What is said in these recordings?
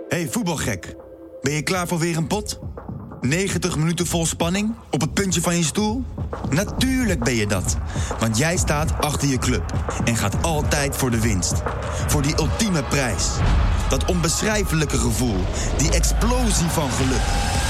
Hey voetbalgek, ben je klaar voor weer een pot? 90 minuten vol spanning? Op het puntje van je stoel? Natuurlijk ben je dat. Want jij staat achter je club en gaat altijd voor de winst. Voor die ultieme prijs. Dat onbeschrijfelijke gevoel. Die explosie van geluk.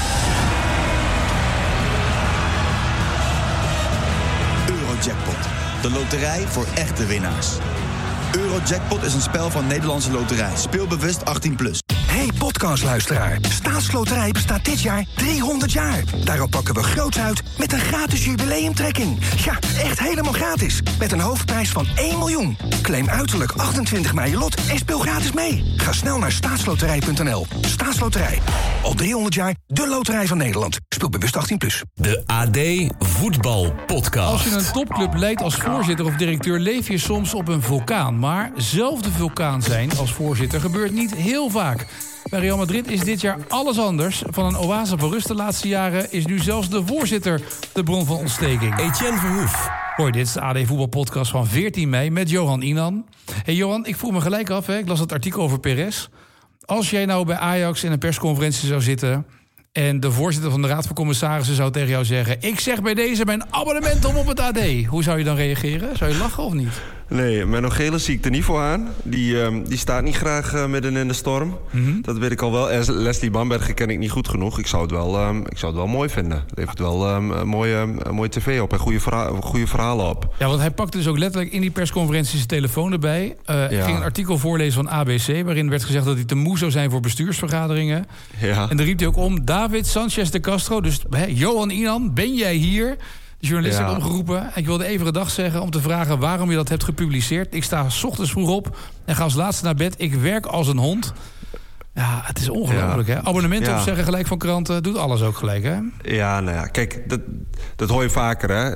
Eurojackpot. De loterij voor echte winnaars. Eurojackpot is een spel van Nederlandse Loterij. Speel bewust 18+. Hey podcastluisteraar, Staatsloterij bestaat dit jaar 300 jaar. Daarom pakken we groots uit met een gratis jubileumtrekking. Ja, echt helemaal gratis. Met een hoofdprijs van 1 miljoen. Claim uiterlijk 28 mei je lot en speel gratis mee. Ga snel naar staatsloterij.nl. Staatsloterij. Al 300 jaar de loterij van Nederland. Speel bewust 18+. De AD Voetbal Podcast. Als je een topclub leidt als voorzitter of directeur, leef je soms op een vulkaan. Maar zelf de vulkaan zijn als voorzitter gebeurt niet heel vaak. Bij Real Madrid is dit jaar alles anders. Van een oase van rust de laatste jaren is nu zelfs de voorzitter de bron van ontsteking. Etienne Verhoef. Hoi, dit is de AD Voetbalpodcast van 14 mei met Johan Inan. Hey Johan, ik vroeg me gelijk af, ik las het artikel over Perez. Als jij nou bij Ajax in een persconferentie zou zitten en de voorzitter van de Raad van Commissarissen zou tegen jou zeggen: ik zeg bij deze mijn abonnement op het AD. Hoe zou je dan reageren? Zou je lachen of niet? Nee, Menno Gelis zie ik er niet voor aan. Die staat niet graag midden in de storm. Mm-hmm. Dat weet ik al wel. Leslie Bamberger ken ik niet goed genoeg. Ik zou het wel mooi vinden. Levert wel een mooie tv op en goede verhalen op. Ja, want hij pakte dus ook letterlijk in die persconferentie zijn telefoon erbij. Ging een artikel voorlezen van ABC, waarin werd gezegd dat hij te moe zou zijn voor bestuursvergaderingen. Ja. En dan riep hij ook om: David Sanchez de Castro, dus Johan Inan, ben jij hier? De journalist heeft omgeroepen. Ik wilde even een dag zeggen om te vragen waarom je dat hebt gepubliceerd. Ik sta 's ochtends vroeg op en ga als laatste naar bed. Ik werk als een hond. Ja, het is ongelooflijk, hè? Abonnementen opzeggen gelijk van kranten. Doet alles ook gelijk, hè? Ja, nou ja, kijk, dat hoor je vaker, hè?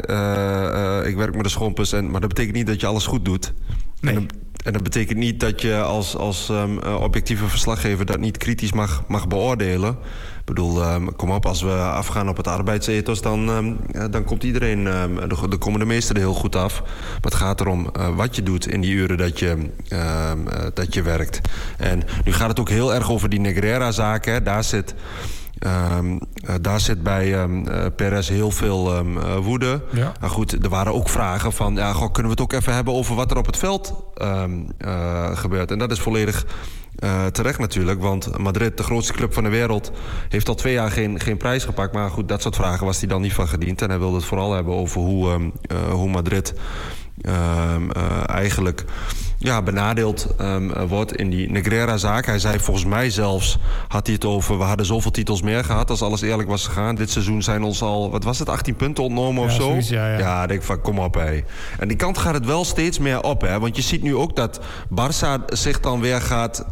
Ik werk met de schompers, maar dat betekent niet dat je alles goed doet. Nee. En dat betekent niet dat je als objectieve verslaggever dat niet kritisch mag beoordelen. Ik bedoel, kom op, als we afgaan op het arbeidsethos, dan komt iedereen, dan komen de meesten er heel goed af. Maar het gaat erom wat je doet in die uren dat je werkt. En nu gaat het ook heel erg over die Negreira-zaak, hè. Daar zit bij Perez heel veel woede. Ja. Maar goed, er waren ook vragen van: kunnen we het ook even hebben over wat er op het veld gebeurt? En dat is volledig terecht natuurlijk, want Madrid, de grootste club van de wereld, heeft al 2 jaar geen prijs gepakt. Maar goed, dat soort vragen was hij dan niet van gediend. En hij wilde het vooral hebben over hoe Madrid eigenlijk benadeeld wordt in die Negreira-zaak. Hij zei volgens mij zelfs, had hij het over: we hadden zoveel titels meer gehad als alles eerlijk was gegaan. Dit seizoen zijn ons al, 18 punten ontnomen of zo? Zoiets, ja, denk van, kom op, hé. En die kant gaat het wel steeds meer op, hè. Want je ziet nu ook dat Barça zich dan weer gaat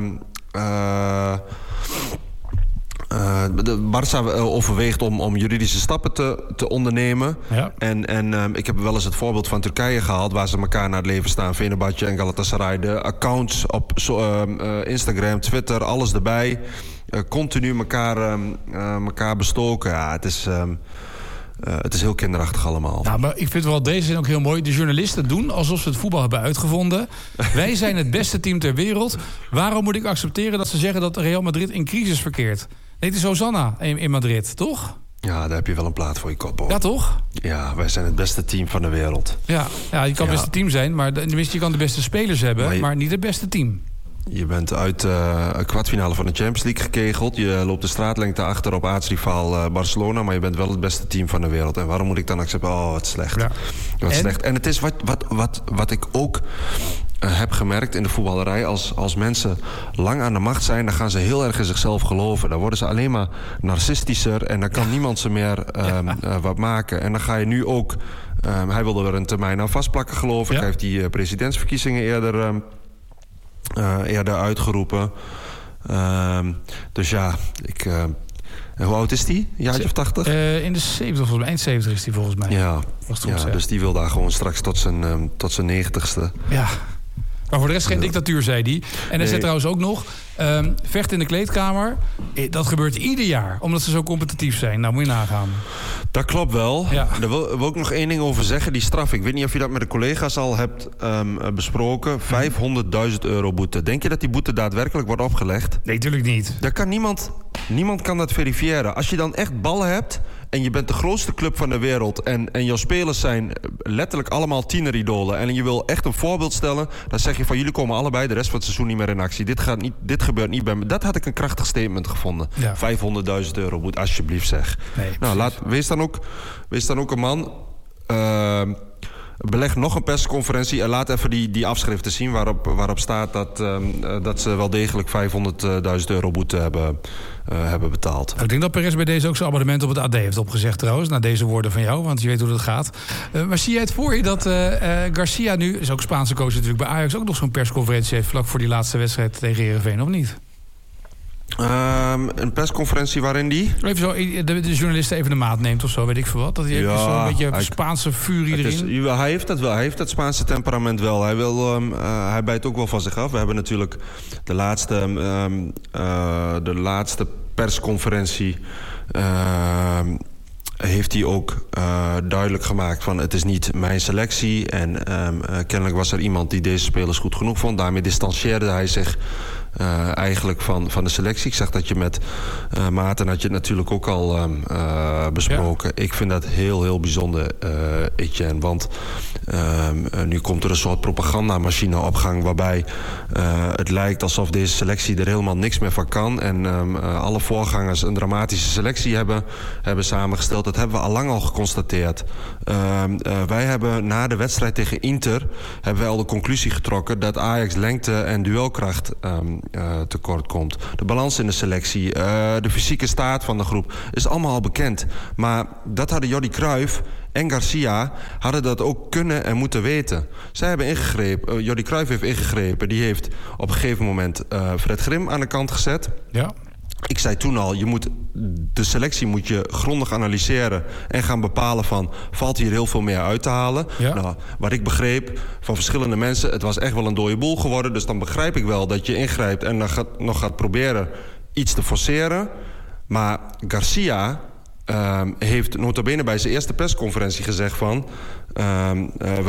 de Barça overweegt om juridische stappen te ondernemen. Ja. En ik heb wel eens het voorbeeld van Turkije gehaald, waar ze elkaar naar het leven staan. Fenerbahce en Galatasaray. De accounts op Instagram, Twitter, alles erbij. Continu elkaar bestoken. Ja, het is heel kinderachtig allemaal. Ja, maar ik vind wel deze zin ook heel mooi. De journalisten doen alsof ze het voetbal hebben uitgevonden. Wij zijn het beste team ter wereld. Waarom moet ik accepteren dat ze zeggen dat Real Madrid in crisis verkeert? Nee, het is Hosanna in Madrid, toch? Ja, daar heb je wel een plaat voor je kop, hoor. Ja, toch? Ja, wij zijn het beste team van de wereld. Ja, je kan het beste team zijn, maar tenminste, je kan de beste spelers hebben, maar niet het beste team. Je bent uit een kwartfinale van de Champions League gekegeld. Je loopt de straatlengte achter op aartsrivaal Barcelona, maar je bent wel het beste team van de wereld. En waarom moet ik dan accepteren? Oh, wat slecht. Ja. Slecht. En het is wat ik ook heb gemerkt in de voetballerij. Als mensen lang aan de macht zijn, dan gaan ze heel erg in zichzelf geloven. Dan worden ze alleen maar narcistischer en dan kan niemand ze meer wat maken. En dan ga je nu ook... hij wilde er een termijn aan vastplakken, geloof ik. Ja. Hij heeft die presidentsverkiezingen eerder uitgeroepen. Dus ja, hoe oud is die? Een jaartje of 80? In de 70, volgens mij. Eind 70 is die volgens mij. Ja, dus die wil daar gewoon straks tot zijn 90ste. Ja. Maar voor de rest geen dictatuur, zei hij. En hij zei trouwens ook nog: Vecht in de kleedkamer, dat gebeurt ieder jaar. Omdat ze zo competitief zijn. Nou, moet je nagaan. Dat klopt wel. Ja. Daar wil ik nog één ding over zeggen. Die straf, ik weet niet of je dat met de collega's al hebt besproken. €500.000 boete. Denk je dat die boete daadwerkelijk wordt opgelegd? Nee, natuurlijk niet. Daar kan niemand kan dat verifiëren. Als je dan echt ballen hebt en je bent de grootste club van de wereld en jouw spelers zijn letterlijk allemaal tieneridolen en je wil echt een voorbeeld stellen, dan zeg je van jullie komen allebei de rest van het seizoen niet meer in actie. Dit gebeurt niet bij me. Dat had ik een krachtig statement gevonden. Ja. €500.000 boete, alsjeblieft zeg. Nee, nou, wees dan ook een man. Beleg nog een persconferentie en laat even die afschriften zien waarop staat dat ze wel degelijk €500.000 boete hebben betaald. Nou, ik denk dat Perez bij deze ook zijn abonnement op het AD heeft opgezegd trouwens, na deze woorden van jou, want je weet hoe dat gaat. Maar zie jij het voor je dat Garcia nu, is ook Spaanse coach natuurlijk bij Ajax, ook nog zo'n persconferentie heeft vlak voor die laatste wedstrijd tegen Heerenveen, of niet? Een persconferentie waarin die... Even zo, de journalisten even de maat neemt of zo, weet ik veel wat. Dat hij even zo'n beetje Spaanse furie erin... Hij heeft dat wel, hij heeft dat Spaanse temperament wel. Hij bijt ook wel van zich af. We hebben natuurlijk de laatste persconferentie... heeft hij ook duidelijk gemaakt van het is niet mijn selectie. En kennelijk was er iemand die deze spelers goed genoeg vond. Daarmee distancieerde hij zich eigenlijk van de selectie. Ik zag dat je met Maarten had je het natuurlijk ook al besproken. Ja. Ik vind dat heel, heel bijzonder, Etienne. Want nu komt er een soort propagandamachine op gang waarbij het lijkt alsof deze selectie er helemaal niks meer van kan. En alle voorgangers een dramatische selectie hebben samengesteld. Dat hebben we al lang al geconstateerd. Wij hebben na de wedstrijd tegen Inter hebben wij al de conclusie getrokken dat Ajax lengte en duelkracht tekort komt. De balans in de selectie, de fysieke staat van de groep is allemaal al bekend. Maar dat hadden Jordi Cruijff en Garcia hadden dat ook kunnen en moeten weten. Zij hebben ingegrepen, Jordi Cruijff heeft ingegrepen. Die heeft op een gegeven moment Fred Grim aan de kant gezet. Ja. Ik zei toen al, de selectie moet je grondig analyseren en gaan bepalen van, valt hier heel veel meer uit te halen? Ja. Nou, wat ik begreep van verschillende mensen, het was echt wel een dode boel geworden. Dus dan begrijp ik wel dat je ingrijpt en dan nog gaat proberen iets te forceren. Maar Garcia heeft nota bene bij zijn eerste persconferentie gezegd van... we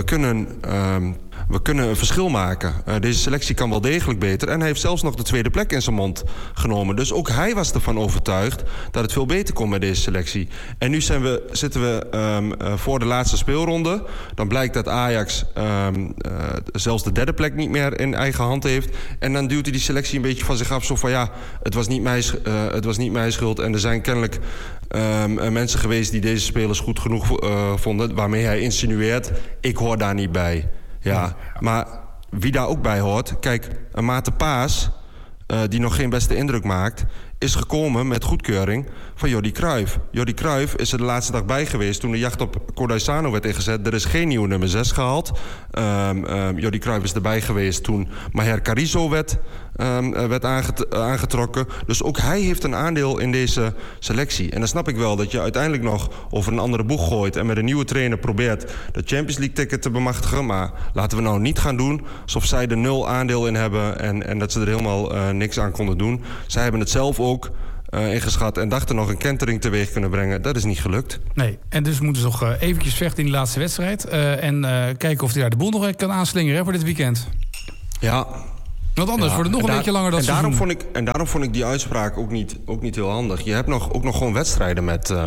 kunnen een verschil maken. Deze selectie kan wel degelijk beter. En hij heeft zelfs nog de tweede plek in zijn mond genomen. Dus ook hij was ervan overtuigd dat het veel beter kon met deze selectie. En nu zitten we voor de laatste speelronde. Dan blijkt dat Ajax zelfs de derde plek niet meer in eigen hand heeft. En dan duwt hij die selectie een beetje van zich af. Zo van ja, het was niet mijn schuld. En er zijn kennelijk mensen geweest die deze spelers goed genoeg vonden. Waarmee hij insinueert, ik hoor daar niet bij. Ja, maar wie daar ook bij hoort... Kijk, een Maarten Paas, die nog geen beste indruk maakt... is gekomen met goedkeuring van Jordi Cruijff. Jordi Cruijff is er de laatste dag bij geweest... toen de jacht op Cordai werd ingezet. Er is geen nieuwe nummer 6 gehaald. Jordi Cruijff is erbij geweest toen Maher Carrizo werd aangetrokken. Dus ook hij heeft een aandeel in deze selectie. En dan snap ik wel dat je uiteindelijk nog over een andere boeg gooit... en met een nieuwe trainer probeert de Champions League ticket te bemachtigen. Maar laten we nou niet gaan doen alsof zij er 0 aandeel in hebben... en dat ze er helemaal niks aan konden doen. Zij hebben het zelf ook ingeschat en dachten nog een kentering teweeg kunnen brengen. Dat is niet gelukt. Nee, en dus moeten ze nog eventjes vechten in die laatste wedstrijd. En kijken of hij daar de boel nog kan aanslingeren voor dit weekend. Ja. Want anders wordt het nog een beetje langer dan seizoen. Daarom vond ik die uitspraak ook niet heel handig. Je hebt ook nog gewoon wedstrijden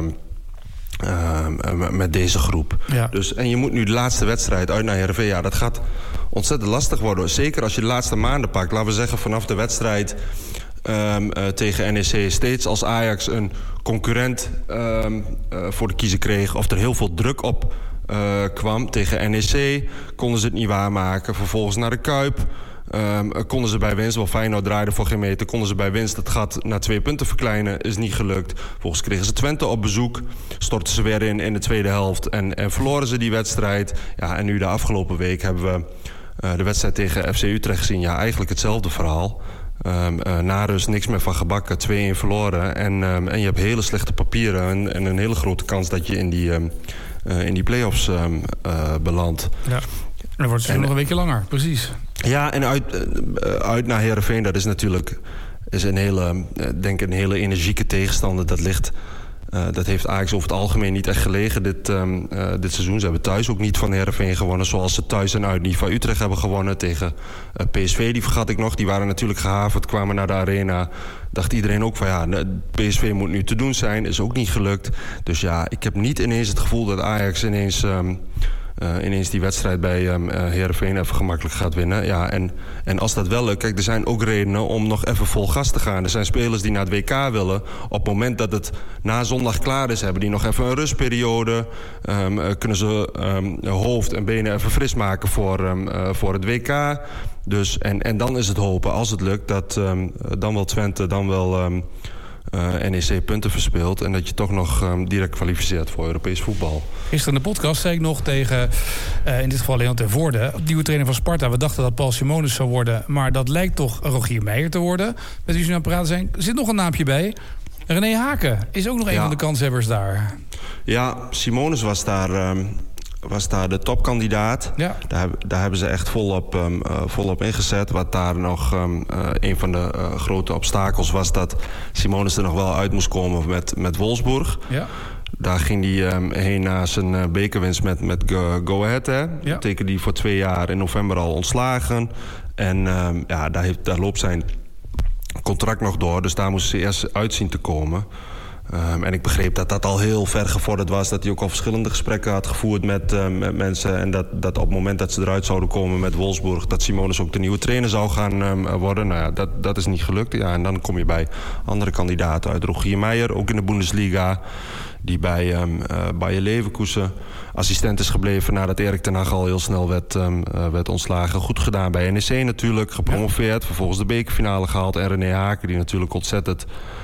met deze groep. Ja. Dus, en je moet nu de laatste wedstrijd uit naar Heerenveen. Ja, dat gaat ontzettend lastig worden. Zeker als je de laatste maanden pakt. Laten we zeggen vanaf de wedstrijd... tegen NEC steeds als Ajax een concurrent voor de kiezer kreeg... of er heel veel druk op kwam tegen NEC... konden ze het niet waarmaken. Vervolgens naar de Kuip... konden ze bij winst, wel Feyenoord draaide voor geen meter... konden ze bij winst het gat naar 2 punten verkleinen, is niet gelukt. Vervolgens kregen ze Twente op bezoek, stortten ze weer in de tweede helft... en verloren ze die wedstrijd. Ja, en nu de afgelopen week hebben we de wedstrijd tegen FC Utrecht gezien. Ja, eigenlijk hetzelfde verhaal... na rust niks meer van gebakken, 2-1 verloren. En je hebt hele slechte papieren en een hele grote kans dat je in die play-offs belandt. Ja, en dan wordt het nog een weekje langer, precies. Ja, en uit naar Heerenveen, dat is natuurlijk is een hele energieke tegenstander. Dat heeft Ajax over het algemeen niet echt gelegen dit seizoen. Ze hebben thuis ook niet van Heerenveen gewonnen, zoals ze thuis en uit niet van Utrecht hebben gewonnen. Tegen PSV, die vergat ik nog. Die waren natuurlijk gehavend, kwamen naar de arena. Dacht iedereen ook van PSV moet nu te doen zijn. Is ook niet gelukt. Dus ik heb niet ineens het gevoel dat Ajax ineens die wedstrijd bij Heerenveen even gemakkelijk gaat winnen. Ja, en als dat wel lukt, kijk, er zijn ook redenen om nog even vol gas te gaan. Er zijn spelers die naar het WK willen. Op het moment dat het na zondag klaar is, hebben die nog even een rustperiode. Kunnen ze hoofd en benen even fris maken voor het WK. Dus, en dan is het hopen, als het lukt, dat dan wel Twente, dan wel NEC punten verspeelt en dat je toch nog direct kwalificeert voor Europees voetbal. Gisteren in de podcast zei ik nog tegen, in dit geval Leon ter Voorde, nieuwe trainer van Sparta. We dachten dat Paul Simonis zou worden, maar dat lijkt toch Rogier Meijer te worden. Met wie ze nu aan het praten zijn. Er zit nog een naampje bij. René Haken is ook nog een van de kanshebbers daar. Ja, Simonis was daar de topkandidaat. Ja. Daar hebben ze echt volop ingezet. Wat daar nog een van de grote obstakels was, dat Simonis er nog wel uit moest komen met Wolfsburg. Ja. Daar ging hij heen na zijn bekerwinst met Go Ahead. Hè. Ja. Tekende hij voor 2 jaar in november al ontslagen. En daar loopt zijn contract nog door. Dus daar moest ze eerst uit zien te komen. En ik begreep dat dat al heel ver gevorderd was. Dat hij ook al verschillende gesprekken had gevoerd met mensen. En dat op het moment dat ze eruit zouden komen met Wolfsburg, dat Simonis ook de nieuwe trainer zou gaan worden. Nou ja, dat is niet gelukt. Ja, en dan kom je bij andere kandidaten uit. Rogier Meijer, ook in de Bundesliga. Die bij Bayer Leverkusen assistent is gebleven nadat Erik ten Hag al heel snel werd ontslagen. Goed gedaan bij NEC natuurlijk, gepromoveerd. Vervolgens de bekerfinale gehaald. En René Haken, die natuurlijk ontzettend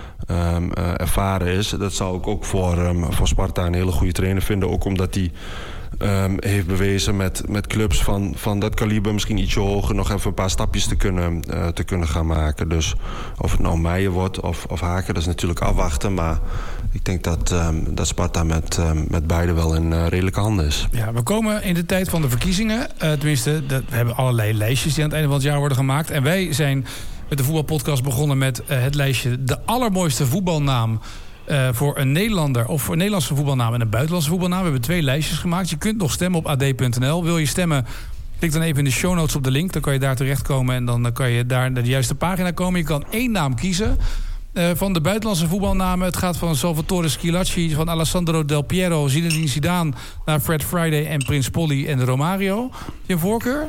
ervaren is. Dat zou ik ook voor Sparta een hele goede trainer vinden. Ook omdat hij heeft bewezen met clubs van dat kaliber, misschien ietsje hoger, nog even een paar stapjes te kunnen gaan maken. Dus of het nou Meijer wordt of Haken, dat is natuurlijk afwachten. Maar ik denk dat Sparta met beide wel in redelijke handen is. Ja, we komen in de tijd van de verkiezingen. Tenminste, we hebben allerlei lijstjes die aan het einde van het jaar worden gemaakt. En wij zijn met de voetbalpodcast begonnen met het lijstje de allermooiste voetbalnaam voor een Nederlander of voor een Nederlandse voetbalnaam en een buitenlandse voetbalnaam. We hebben 2 lijstjes gemaakt. Je kunt nog stemmen op ad.nl. Wil je stemmen? Klik dan even in de show notes op de link. Dan kan je daar terechtkomen en dan kan je daar naar de juiste pagina komen. Je kan 1 naam kiezen. Van de buitenlandse voetbalnamen. Het gaat van Salvatore Schilacci, van Alessandro Del Piero, Zinedine Zidane naar Fred Friday en Prins Polly en Romario. Heb je een voorkeur?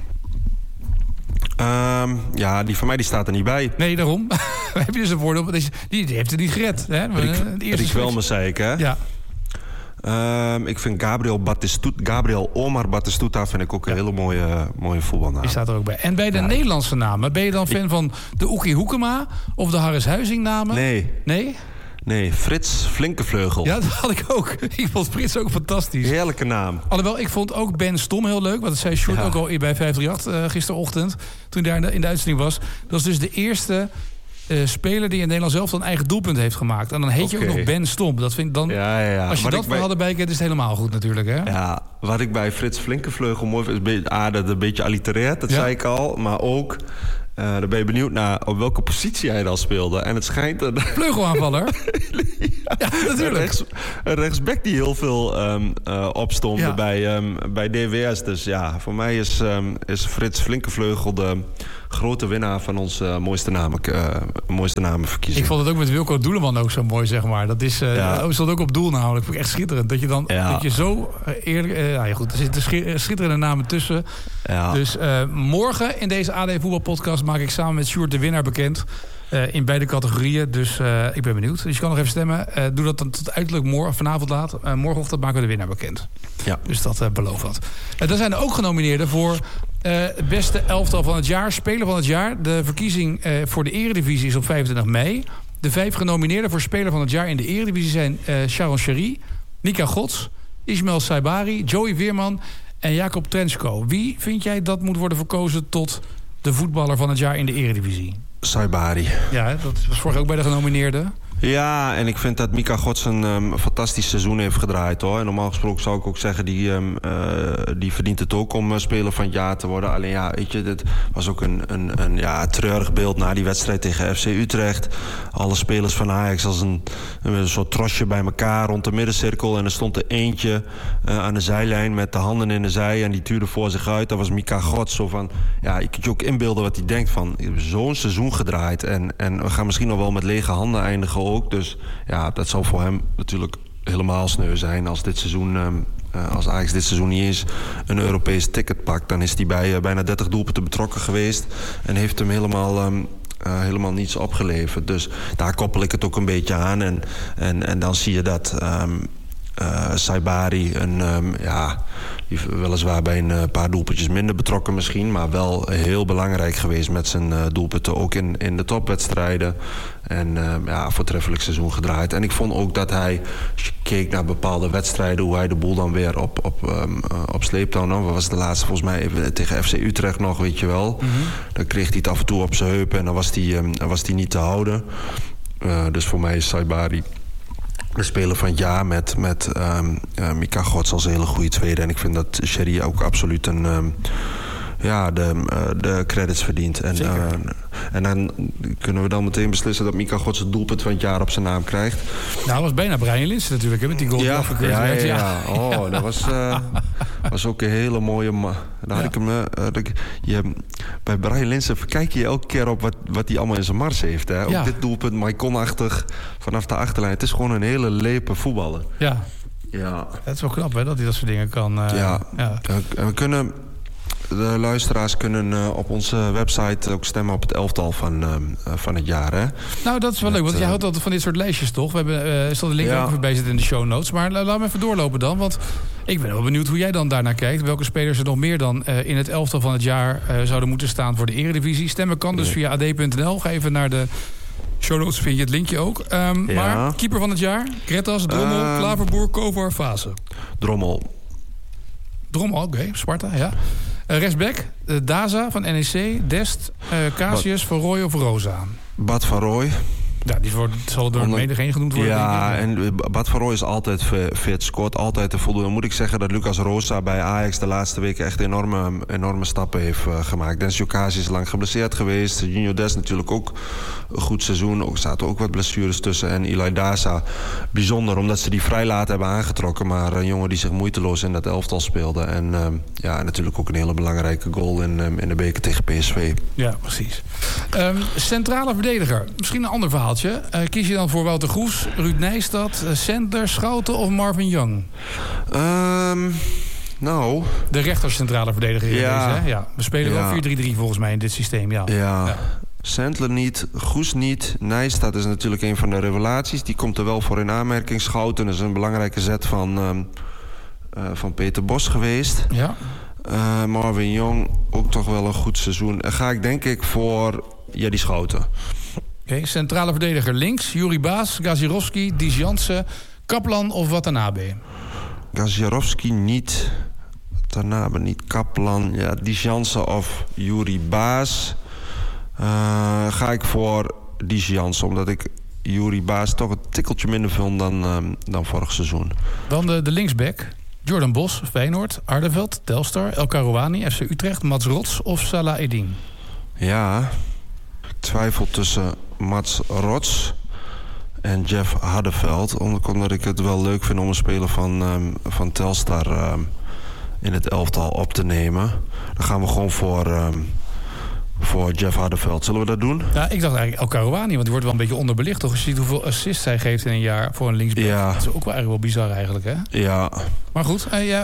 Die van mij die staat er niet bij. Nee, daarom. Heb je dus een voordeel? Die heeft het niet gered. Hè? Rick Welmer, zei ik, hè? Ja. Ik vind Gabriel Omar Batistuta vind ik ook een hele mooie voetbalnaam. Die staat er ook bij. En bij de Nederlandse namen, ben je dan fan van de Oekie Hoekema of de Harris Huizing namen? Nee? Nee, Frits Flinkevleugel. Ja, dat had ik ook. Ik vond Frits ook fantastisch. Heerlijke naam. Alhoewel, ik vond ook Ben Stom heel leuk. Want dat zei Sjoerd ook al bij 538 gisterochtend. Toen hij daar in de uitzending was. Dat is dus de eerste speler die in Nederland zelf een eigen doelpunt heeft gemaakt. En dan heet je ook nog Ben Stom. Dat vind ik dan, als je dat verhaal erbij kent, is het helemaal goed natuurlijk. Hè? Ja, wat ik bij Frits Flinkevleugel mooi vind, is dat een beetje allitereert. Dat zei ik al. Maar ook, dan ben je benieuwd naar op welke positie hij dan speelde. En het schijnt een vleugelaanvaller. Ja, natuurlijk. Een rechtsback die heel veel opstond bij DWS. Dus ja, voor mij is Frits Flinkevleugel de grote winnaar van onze mooiste namenverkiezing. Ik vond het ook met Wilco Doeleman ook zo mooi, zeg maar. Dat is stond ook op doel namelijk. Vond ik echt schitterend. Dat je dan dat je zo eerlijk... goed, er zitten schitterende namen tussen. Ja. Dus morgen in deze AD Voetbalpodcast maak ik samen met Sjoerd de winnaar bekend. In beide categorieën. Dus ik ben benieuwd. Dus je kan nog even stemmen. Doe dat dan tot uiterlijk vanavond laat. Morgenochtend maken we de winnaar bekend. Ja. Dus dat belooft wat. Dan zijn er ook genomineerden voor het beste elftal van het jaar. Speler van het jaar. De verkiezing voor de Eredivisie is op 25 mei. De 5 genomineerden voor Speler van het jaar in de Eredivisie zijn Sharon Cherry, Nika Gods, Ismail Saibari, Joey Veerman en Jacob Trensko. Wie vind jij dat moet worden verkozen tot de voetballer van het jaar in de Eredivisie? Saibari. Ja, dat was vorig ook bij de genomineerden. Ja, en ik vind dat Mika Gods een fantastisch seizoen heeft gedraaid, hoor. En normaal gesproken zou ik ook zeggen, die verdient het ook om speler van het jaar te worden. Alleen ja, weet je, dit was ook een treurig beeld na die wedstrijd tegen FC Utrecht. Alle spelers van Ajax als een soort trosje bij elkaar rond de middencirkel. En er stond er eentje aan de zijlijn met de handen in de zij en die tuurde voor zich uit. Dat was Mika Gods. Zo van, ja, je kunt je ook inbeelden wat hij denkt van, ik heb zo'n seizoen gedraaid en we gaan misschien nog wel met lege handen eindigen ook. Dus ja, dat zal voor hem natuurlijk helemaal sneu zijn als dit seizoen, als Ajax dit seizoen niet eens een Europees ticket pakt. Dan is hij bij bijna 30 doelpunten betrokken geweest en heeft hem helemaal niets opgeleverd. Dus daar koppel ik het ook een beetje aan. En dan zie je dat Saibari, die weliswaar bij een paar doelpuntjes minder betrokken misschien, maar wel heel belangrijk geweest met zijn doelpunten ook in de topwedstrijden. En voortreffelijk seizoen gedraaid. En ik vond ook dat hij, als je keek naar bepaalde wedstrijden, hoe hij de boel dan weer op sleeptouw nam. Wat was de laatste volgens mij even tegen FC Utrecht nog, weet je wel. Mm-hmm. Dan kreeg hij het af en toe op zijn heupen en dan was hij niet te houden. Dus voor mij is Saibari de speler van het jaar met Mika Gods als een hele goede tweede. En ik vind dat Sherry ook absoluut de credits verdient. En dan kunnen we dan meteen beslissen dat Mika Gods het doelpunt van het jaar op zijn naam krijgt. Nou, dat was bijna Brian Linssen natuurlijk, hè, met die goal die afgekeurd werd. Ja. Oh, dat was ook een hele mooie... Daar had ik hem... bij Brian Linssen kijk je elke keer op wat hij allemaal in zijn mars heeft. Hè? Ook dit doelpunt, Maicon-achtig, vanaf de achterlijn. Het is gewoon een hele lepe voetballer. Ja. Ja. Het is wel knap, hè, dat hij dat soort dingen kan... En we kunnen... De luisteraars kunnen op onze website ook stemmen op het elftal van het jaar. Hè? Nou, dat is wel leuk, want jij houdt altijd van dit soort lijstjes, toch? We hebben zal de link ook even bij zitten in de show notes. Maar laten we even doorlopen dan, want ik ben wel benieuwd hoe jij dan daarnaar kijkt. Welke spelers er nog meer dan in het elftal van het jaar zouden moeten staan voor de Eredivisie. Stemmen kan dus via ad.nl. Ga even naar de show notes, vind je het linkje ook. Maar keeper van het jaar, Krettas, Drommel, Klaverboer, Kovar, Fase. Drommel, oké. Sparta, ja. Rechtsback, Daza van NEC, Dest, Casius, Van Rooij of Rosa? Bad van Rooij. Ja, die zal door menigeen genoemd worden. Ja, en Bad van Rooij is altijd fit, scoort altijd te voldoen. Dan moet ik zeggen dat Lucas Rosa bij Ajax de laatste weken echt enorme stappen heeft gemaakt. Denzel Casius is lang geblesseerd geweest. Junior Dest natuurlijk ook een goed seizoen. Er zaten ook wat blessures tussen. En Eli Daza, bijzonder omdat ze die vrij laat hebben aangetrokken. Maar een jongen die zich moeiteloos in dat elftal speelde. En natuurlijk ook een hele belangrijke goal in de beker tegen PSV. Ja, precies. Centrale verdediger, misschien een ander verhaal. Kies je dan voor Wouter Goes, Ruud Nijstad, Sender, Schouten of Marvin Young? Nou... De rechtercentrale verdediger is deze, hè? Ja, we spelen wel 4-3-3 volgens mij in dit systeem, ja. Sandler niet, Goes niet. Nijstad is natuurlijk een van de revelaties. Die komt er wel voor in aanmerking. Schouten is een belangrijke zet van Peter Bos geweest. Ja. Marvin Young, ook toch wel een goed seizoen. Ga ik denk ik voor die Schouten. Oké, centrale verdediger links. Juri Baas, Gazirovski, Dijantse, Kaplan of Watanabe? Gazirovski niet. Watanabe niet. Kaplan. Ja, Dijantse of Juri Baas. Ga ik voor Dijantse. Omdat ik Juri Baas toch een tikkeltje minder vind dan vorig seizoen. Dan de linksback. Jordan Bos, Feyenoord, Ardeveld, Telstar, El Karouani, FC Utrecht, Mats Rots of Salah Eddin? Ja, ik twijfel tussen Mats Rots en Jeff Hardeveld. Omdat ik het wel leuk vind om een speler van Telstar in het elftal op te nemen. Dan gaan we gewoon voor Jeff Hardeveld. Zullen we dat doen? Ja, ik dacht eigenlijk El Karouani, want die wordt wel een beetje onderbelicht. Toch? Als je ziet hoeveel assists hij geeft in een jaar voor een linksback. Ja. Dat is ook wel eigenlijk wel bizar eigenlijk, hè? Ja. Maar goed,